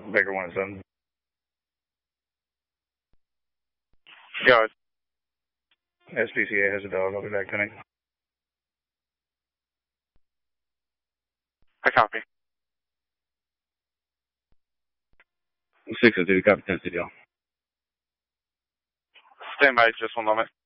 Baker 107. Go ahead. SPCA has a dog. I'll be back tonight. I copy. 602, copy 10 CDL. Stand by just one moment.